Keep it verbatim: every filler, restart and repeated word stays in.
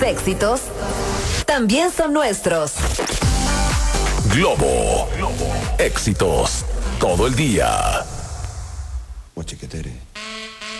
tus éxitos también son nuestros. Globo. Éxitos todo el día. Guachiquetere.